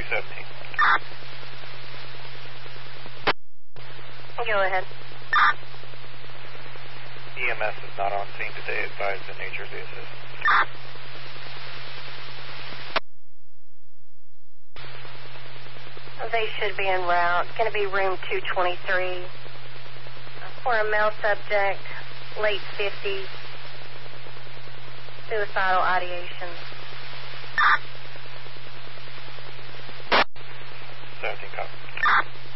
217. Go ahead. EMS is not on scene today. Advise the New Jersey assist. They should be en route. It's going to be room 223 for a male subject, late 50s, suicidal ideation. 17 copy.